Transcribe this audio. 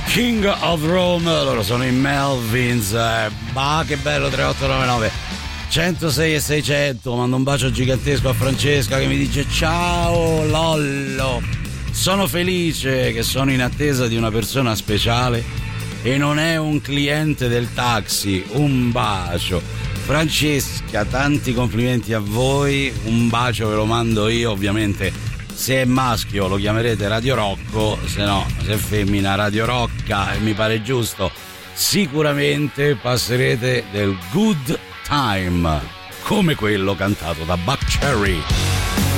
King of Rome, loro sono i Melvins. Che bello. 3899 106 e 600. Mando un bacio gigantesco a Francesca che mi dice ciao Lollo, sono felice che sono in attesa di una persona speciale e non è un cliente del taxi. Un bacio Francesca, tanti complimenti a voi, un bacio ve lo mando io. Ovviamente se è maschio lo chiamerete Radio Rocco, se no, se è femmina Radio Rocca, e mi pare giusto. Sicuramente passerete del good time come quello cantato da Buck Cherry.